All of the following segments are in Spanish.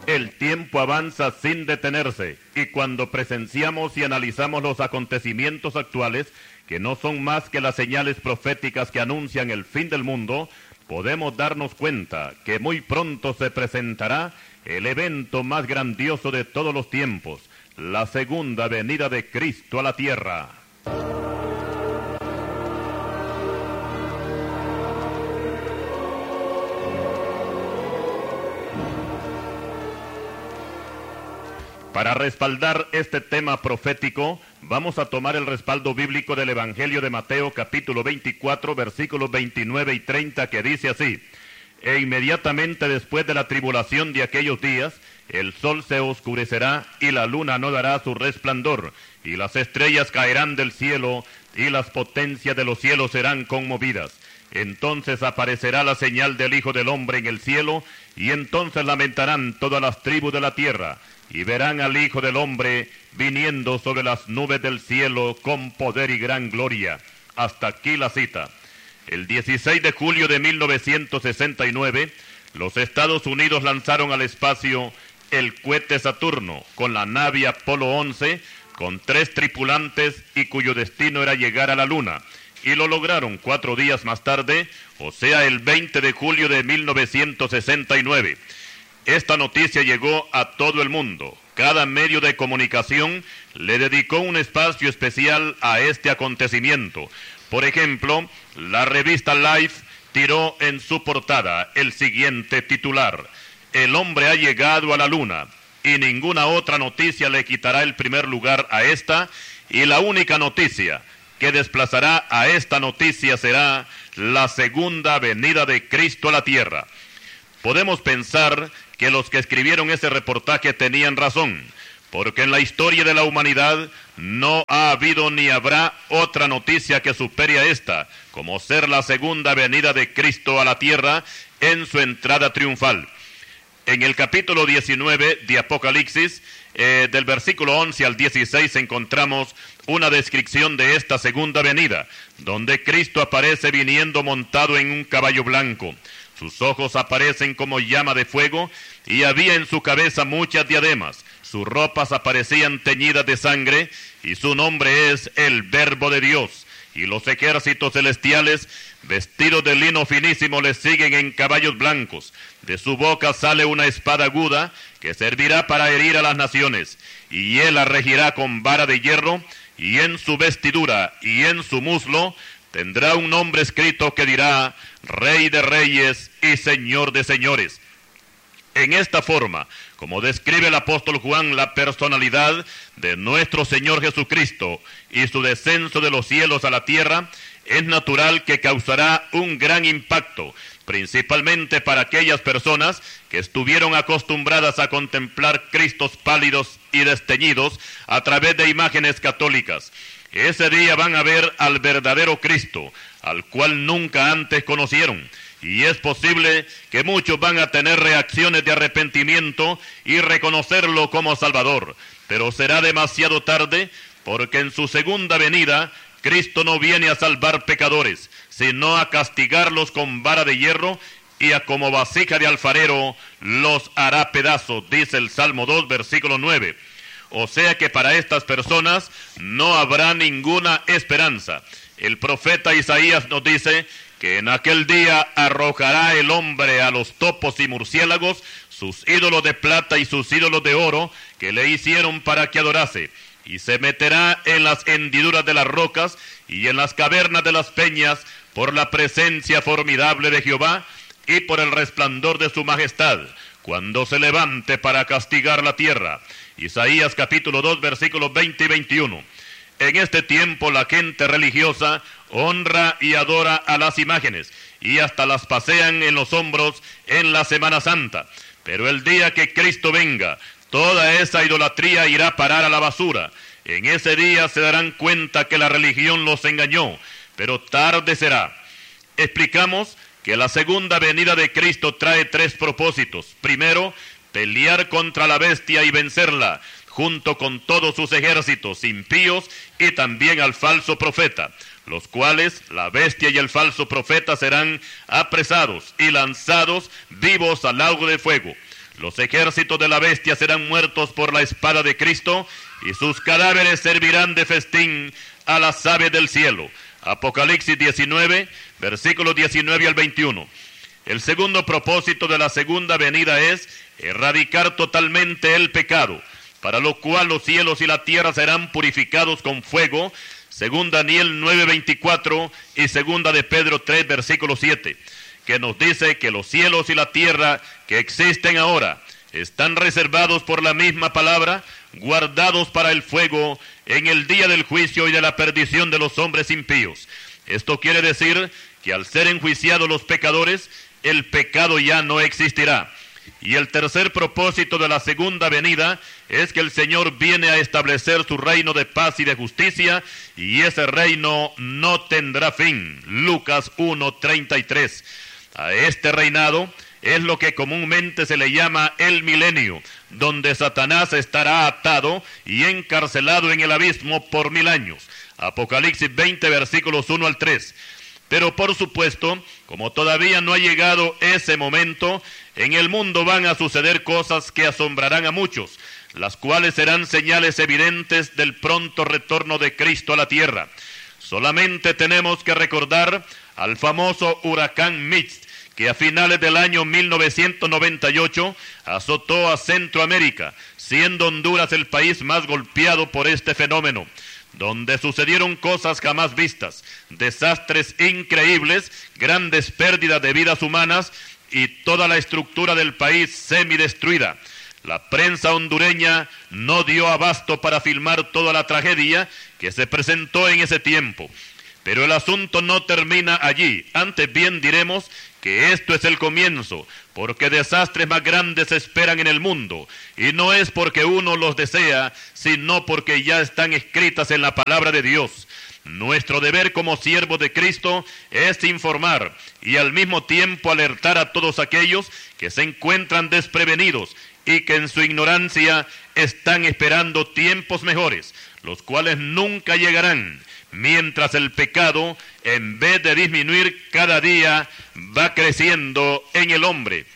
El tiempo avanza sin detenerse, y cuando presenciamos y analizamos los acontecimientos actuales, que no son más que las señales proféticas que anuncian el fin del mundo, podemos darnos cuenta que muy pronto se presentará el evento más grandioso de todos los tiempos, la segunda venida de Cristo a la tierra. Para respaldar este tema profético, vamos a tomar el respaldo bíblico del Evangelio de Mateo, capítulo 24, versículos 29 y 30, que dice así: E inmediatamente después de la tribulación de aquellos días, el sol se oscurecerá y la luna no dará su resplandor, y las estrellas caerán del cielo, y las potencias de los cielos serán conmovidas. Entonces aparecerá la señal del Hijo del Hombre en el cielo, y entonces lamentarán todas las tribus de la tierra, y verán al Hijo del Hombre viniendo sobre las nubes del cielo con poder y gran gloria. Hasta aquí la cita. El 16 de julio de 1969, los Estados Unidos lanzaron al espacio el cohete Saturno con la nave Apolo 11, con 3 tripulantes y cuyo destino era llegar a la Luna. Y lo lograron 4 días más tarde, o sea, el 20 de julio de 1969. Esta noticia llegó a todo el mundo. Cada medio de comunicación le dedicó un espacio especial a este acontecimiento. Por ejemplo, la revista Life tiró en su portada el siguiente titular: El hombre ha llegado a la luna, y ninguna otra noticia le quitará el primer lugar a esta, y la única noticia que desplazará a esta noticia será la segunda venida de Cristo a la tierra. Podemos pensar que los que escribieron ese reportaje tenían razón, porque en la historia de la humanidad no ha habido ni habrá otra noticia que supere a esta, como ser la segunda venida de Cristo a la tierra en su entrada triunfal. En el capítulo 19 de Apocalipsis, del versículo 11 al 16, encontramos una descripción de esta segunda venida, donde Cristo aparece viniendo montado en un caballo blanco. Sus ojos aparecen como llama de fuego, y había en su cabeza muchas diademas. Sus ropas aparecían teñidas de sangre, y su nombre es el Verbo de Dios. Y los ejércitos celestiales, vestidos de lino finísimo, le siguen en caballos blancos. De su boca sale una espada aguda, que servirá para herir a las naciones. Y él la regirá con vara de hierro, y en su vestidura y en su muslo tendrá un nombre escrito que dirá: Rey de Reyes y Señor de Señores. En esta forma, como describe el apóstol Juan la personalidad de nuestro Señor Jesucristo y su descenso de los cielos a la tierra, es natural que causará un gran impacto, principalmente para aquellas personas que estuvieron acostumbradas a contemplar Cristos pálidos y desteñidos a través de imágenes católicas. Ese día van a ver al verdadero Cristo, al cual nunca antes conocieron, y es posible que muchos van a tener reacciones de arrepentimiento y reconocerlo como Salvador, pero será demasiado tarde, porque en su segunda venida Cristo no viene a salvar pecadores, sino a castigarlos con vara de hierro, y a como vasija de alfarero los hará pedazos, dice el Salmo 2, versículo 9. O sea que para estas personas no habrá ninguna esperanza. El profeta Isaías nos dice que en aquel día arrojará el hombre a los topos y murciélagos, sus ídolos de plata y sus ídolos de oro, que le hicieron para que adorase, y se meterá en las hendiduras de las rocas y en las cavernas de las peñas, por la presencia formidable de Jehová y por el resplandor de su majestad, cuando se levante para castigar la tierra. Isaías capítulo 2, versículos 20 y 21. En este tiempo la gente religiosa honra y adora a las imágenes, y hasta las pasean en los hombros en la Semana Santa. Pero el día que Cristo venga, toda esa idolatría irá a parar a la basura. En ese día se darán cuenta que la religión los engañó, pero tarde será. Explicamos que la segunda venida de Cristo trae 3 propósitos. Primero, pelear contra la bestia y vencerla, junto con todos sus ejércitos impíos y también al falso profeta, los cuales la bestia y el falso profeta serán apresados y lanzados vivos al lago de fuego. Los ejércitos de la bestia serán muertos por la espada de Cristo, y sus cadáveres servirán de festín a las aves del cielo. Apocalipsis 19, versículos 19 al 21. El segundo propósito de la segunda venida es erradicar totalmente el pecado, para lo cual los cielos y la tierra serán purificados con fuego, según Daniel 9:24 y segunda de Pedro 3, versículo 7, que nos dice que los cielos y la tierra que existen ahora están reservados por la misma palabra, guardados para el fuego en el día del juicio y de la perdición de los hombres impíos. Esto quiere decir que al ser enjuiciados los pecadores, el pecado ya no existirá. Y el tercer propósito de la segunda venida es que el Señor viene a establecer su reino de paz y de justicia, y ese reino no tendrá fin. Lucas 1:33. A este reinado es lo que comúnmente se le llama el milenio, donde Satanás estará atado y encarcelado en el abismo por 1000 años. Apocalipsis 20, versículos 1 al 3. Pero por supuesto, como todavía no ha llegado ese momento, en el mundo van a suceder cosas que asombrarán a muchos, las cuales serán señales evidentes del pronto retorno de Cristo a la tierra. Solamente tenemos que recordar al famoso huracán Mitch, que a finales del año 1998 azotó a Centroamérica, siendo Honduras el país más golpeado por este fenómeno, donde sucedieron cosas jamás vistas, desastres increíbles, grandes pérdidas de vidas humanas y toda la estructura del país semidestruida. La prensa hondureña no dio abasto para filmar toda la tragedia que se presentó en ese tiempo. Pero el asunto no termina allí, antes bien diremos que esto es el comienzo, porque desastres más grandes se esperan en el mundo, y no es porque uno los desea, sino porque ya están escritas en la palabra de Dios. Nuestro deber como siervos de Cristo es informar y al mismo tiempo alertar a todos aquellos que se encuentran desprevenidos y que en su ignorancia están esperando tiempos mejores, los cuales nunca llegarán, mientras el pecado, en vez de disminuir cada día, va creciendo en el hombre.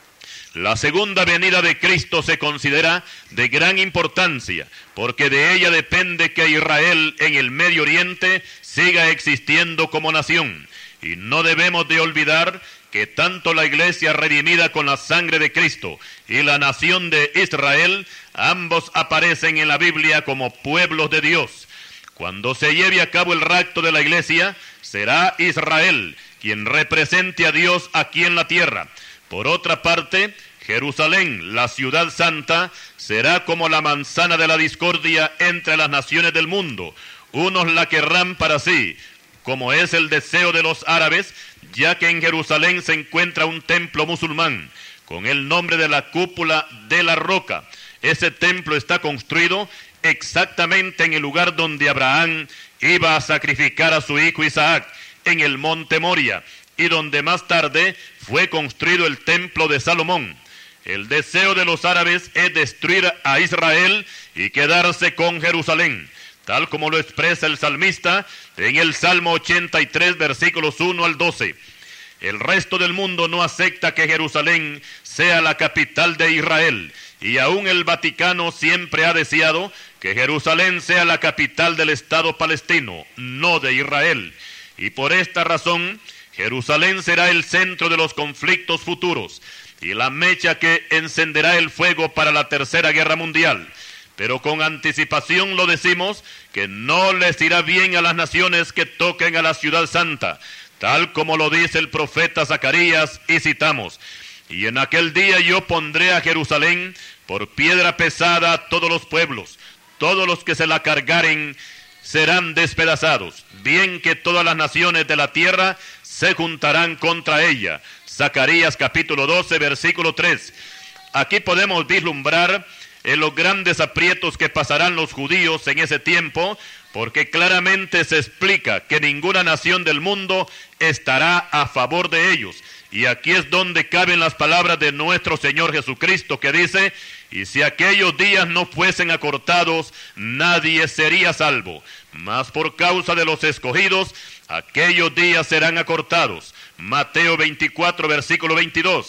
La segunda venida de Cristo se considera de gran importancia, porque de ella depende que Israel en el Medio Oriente siga existiendo como nación. Y no debemos de olvidar que tanto la iglesia redimida con la sangre de Cristo y la nación de Israel, ambos aparecen en la Biblia como pueblos de Dios. Cuando se lleve a cabo el rapto de la iglesia, será Israel quien represente a Dios aquí en la tierra. Por otra parte, Jerusalén, la ciudad santa, será como la manzana de la discordia entre las naciones del mundo. Unos la querrán para sí, como es el deseo de los árabes, ya que en Jerusalén se encuentra un templo musulmán, con el nombre de la cúpula de la roca. Ese templo está construido exactamente en el lugar donde Abraham iba a sacrificar a su hijo Isaac, en el monte Moria, y donde más tarde fue construido el templo de Salomón. El deseo de los árabes es destruir a Israel y quedarse con Jerusalén, tal como lo expresa el salmista en el Salmo 83, versículos 1 al 12. El resto del mundo no acepta que Jerusalén sea la capital de Israel, y aún el Vaticano siempre ha deseado que Jerusalén sea la capital del Estado palestino, no de Israel. Y por esta razón, Jerusalén será el centro de los conflictos futuros y la mecha que encenderá el fuego para la Tercera Guerra Mundial. Pero con anticipación lo decimos, que no les irá bien a las naciones que toquen a la ciudad santa, tal como lo dice el profeta Zacarías, y citamos: y en aquel día yo pondré a Jerusalén por piedra pesada a todos los pueblos, todos los que se la cargaren serán despedazados, bien que todas las naciones de la tierra se juntarán contra ella. Zacarías capítulo 12, versículo 3. Aquí podemos vislumbrar en los grandes aprietos que pasarán los judíos en ese tiempo, porque claramente se explica que ninguna nación del mundo estará a favor de ellos. Y aquí es donde caben las palabras de nuestro Señor Jesucristo, que dice: y si aquellos días no fuesen acortados, nadie sería salvo. Mas por causa de los escogidos, aquellos días serán acortados. Mateo 24, versículo 22.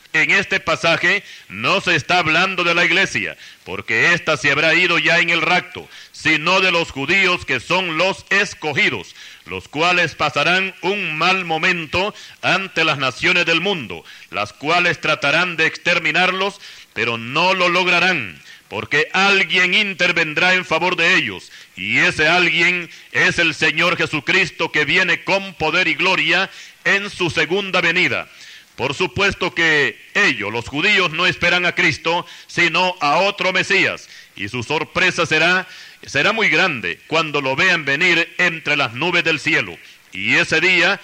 En este pasaje no se está hablando de la iglesia, porque ésta se habrá ido ya en el rapto, sino de los judíos que son los escogidos, los cuales pasarán un mal momento ante las naciones del mundo, las cuales tratarán de exterminarlos, pero no lo lograrán, porque alguien intervendrá en favor de ellos, y ese alguien es el Señor Jesucristo, que viene con poder y gloria en su segunda venida. Por supuesto que ellos, los judíos, no esperan a Cristo, sino a otro Mesías, y su sorpresa será muy grande cuando lo vean venir entre las nubes del cielo. Y ese día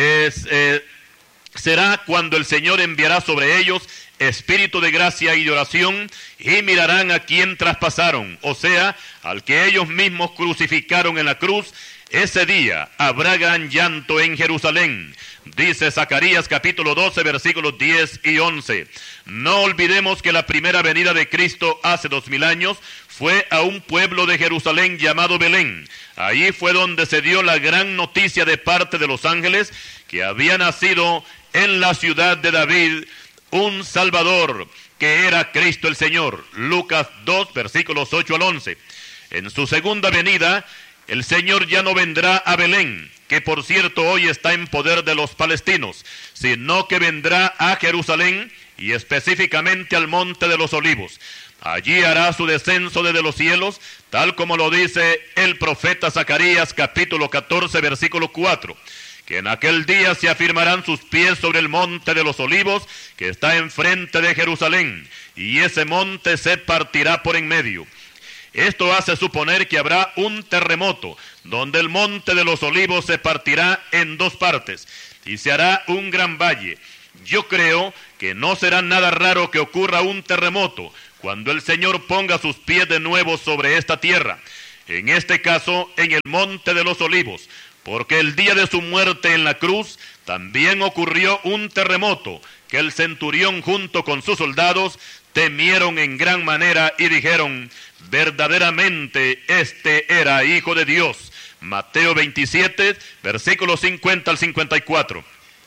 será cuando el Señor enviará sobre ellos espíritu de gracia y de oración, y mirarán a quien traspasaron, o sea, al que ellos mismos crucificaron en la cruz. Ese día habrá gran llanto en Jerusalén, dice Zacarías capítulo 12, versículos 10 y 11. No olvidemos que la primera venida de Cristo hace 2000 años fue a un pueblo de Jerusalén llamado Belén. Allí fue donde se dio la gran noticia de parte de los ángeles, que había nacido en la ciudad de David un Salvador, que era Cristo el Señor. Lucas 2, versículos 8 al 11. En su segunda venida, el Señor ya no vendrá a Belén, que por cierto hoy está en poder de los palestinos, sino que vendrá a Jerusalén, y específicamente al Monte de los Olivos. Allí hará su descenso desde los cielos, tal como lo dice el profeta Zacarías capítulo 14, versículo 4. Que en aquel día se afirmarán sus pies sobre el Monte de los Olivos, que está enfrente de Jerusalén, y ese monte se partirá por en medio. Esto hace suponer que habrá un terremoto, donde el Monte de los Olivos se partirá en dos partes, y se hará un gran valle. Yo creo que no será nada raro que ocurra un terremoto, cuando el Señor ponga sus pies de nuevo sobre esta tierra, en este caso en el Monte de los Olivos, porque el día de su muerte en la cruz también ocurrió un terremoto, que el centurión junto con sus soldados temieron en gran manera y dijeron: verdaderamente este era Hijo de Dios. Mateo 27, versículos 50 al 54.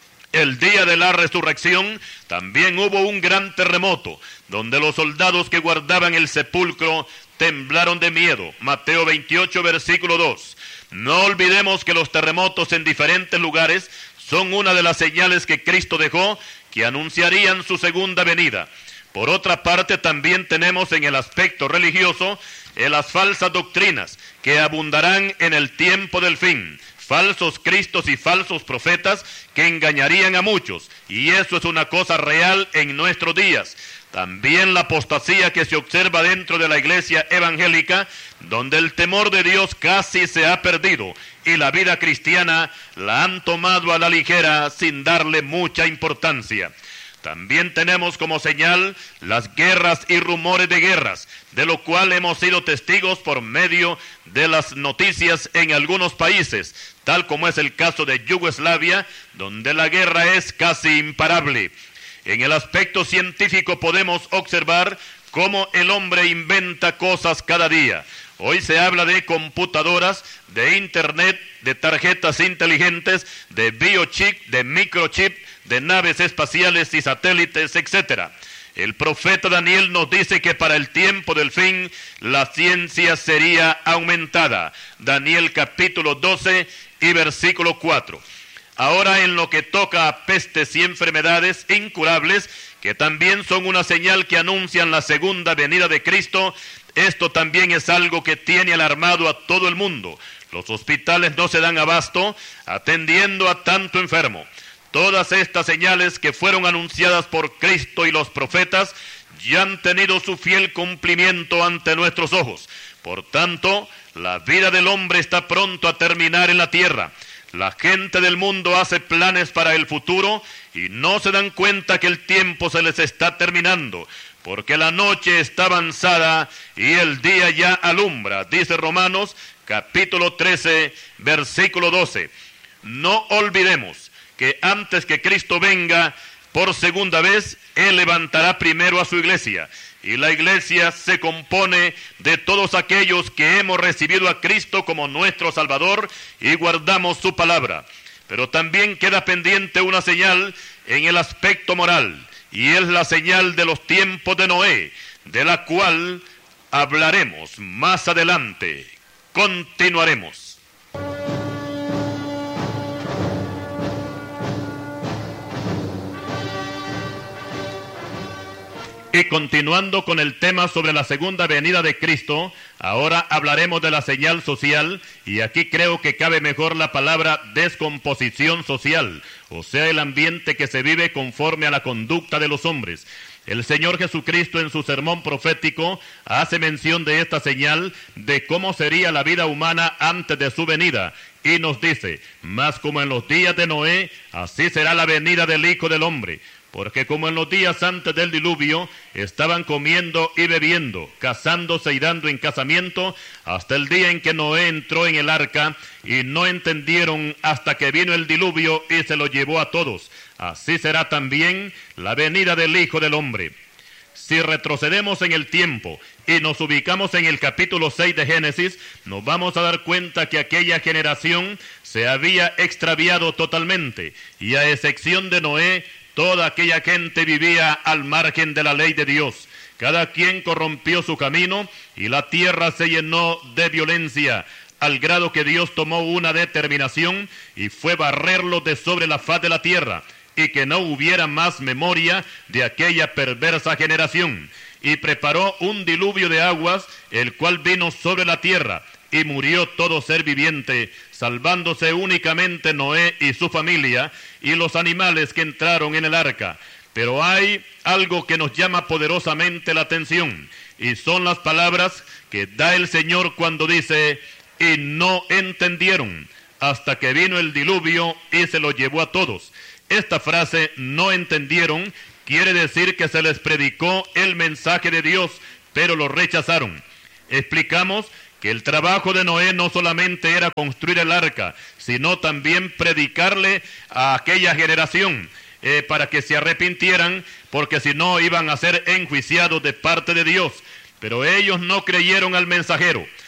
El día de la resurrección también hubo un gran terremoto, donde los soldados que guardaban el sepulcro temblaron de miedo. Mateo 28, versículo 2. No olvidemos que los terremotos en diferentes lugares son una de las señales que Cristo dejó, que anunciarían su segunda venida. Por otra parte, también tenemos en el aspecto religioso las falsas doctrinas que abundarán en el tiempo del fin. Falsos cristos y falsos profetas que engañarían a muchos, y eso es una cosa real en nuestros días. También la apostasía que se observa dentro de la iglesia evangélica, donde el temor de Dios casi se ha perdido, y la vida cristiana la han tomado a la ligera sin darle mucha importancia. También tenemos como señal las guerras y rumores de guerras, de lo cual hemos sido testigos por medio de las noticias en algunos países, tal como es el caso de Yugoslavia, donde la guerra es casi imparable. En el aspecto científico podemos observar cómo el hombre inventa cosas cada día. Hoy se habla de computadoras, de internet, de tarjetas inteligentes, de biochip, de microchip, de naves espaciales y satélites, etc. El profeta Daniel nos dice que para el tiempo del fin la ciencia sería aumentada. Daniel capítulo 12 y versículo 4. Ahora, en lo que toca a pestes y enfermedades incurables, que también son una señal que anuncian la segunda venida de Cristo, esto también es algo que tiene alarmado a todo el mundo. Los hospitales no se dan abasto atendiendo a tanto enfermo. Todas estas señales que fueron anunciadas por Cristo y los profetas ya han tenido su fiel cumplimiento ante nuestros ojos. Por tanto, la vida del hombre está pronto a terminar en la tierra. La gente del mundo hace planes para el futuro y no se dan cuenta que el tiempo se les está terminando, porque la noche está avanzada y el día ya alumbra, dice Romanos capítulo 13, versículo 12. No olvidemos que antes que Cristo venga por segunda vez, Él levantará primero a su iglesia. Y la iglesia se compone de todos aquellos que hemos recibido a Cristo como nuestro Salvador y guardamos su palabra. Pero también queda pendiente una señal en el aspecto moral, y es la señal de los tiempos de Noé, de la cual hablaremos más adelante. Continuaremos. Y continuando con el tema sobre la segunda venida de Cristo, ahora hablaremos de la señal social, y aquí creo que cabe mejor la palabra descomposición social, o sea, el ambiente que se vive conforme a la conducta de los hombres. El Señor Jesucristo en su sermón profético hace mención de esta señal, de cómo sería la vida humana antes de su venida, y nos dice: mas como en los días de Noé, así será la venida del Hijo del Hombre. Porque como en los días antes del diluvio, estaban comiendo y bebiendo, casándose y dando en casamiento, hasta el día en que Noé entró en el arca, y no entendieron hasta que vino el diluvio y se lo llevó a todos. Así será también la venida del Hijo del Hombre. Si retrocedemos en el tiempo y nos ubicamos en el capítulo 6 de Génesis, nos vamos a dar cuenta que aquella generación se había extraviado totalmente, y a excepción de Noé, toda aquella gente vivía al margen de la ley de Dios. Cada quien corrompió su camino y la tierra se llenó de violencia, al grado que Dios tomó una determinación y fue barrerlo de sobre la faz de la tierra, y que no hubiera más memoria de aquella perversa generación. Y preparó un diluvio de aguas, el cual vino sobre la tierra, y murió todo ser viviente, salvándose únicamente Noé y su familia, y los animales que entraron en el arca. Pero hay algo que nos llama poderosamente la atención, y son las palabras que da el Señor cuando dice: y no entendieron, hasta que vino el diluvio y se lo llevó a todos. Esta frase, no entendieron, quiere decir que se les predicó el mensaje de Dios, pero lo rechazaron. Explicamos que el trabajo de Noé no solamente era construir el arca, sino también predicarle a aquella generación para que se arrepintieran, porque si no iban a ser enjuiciados de parte de Dios. Pero ellos no creyeron al mensajero.